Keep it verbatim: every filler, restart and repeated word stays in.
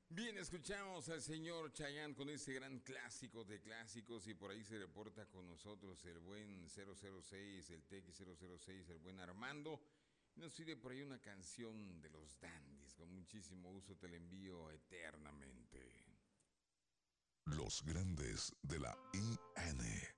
Bien, escuchamos al señor Chayanne con ese gran clásico de clásicos y por ahí se reporta con nosotros el buen cero cero seis, el T X cero cero seis, el buen Armando. Nos pide por ahí una canción de los Dandies, con muchísimo uso te la envío eternamente. Los grandes de la I N.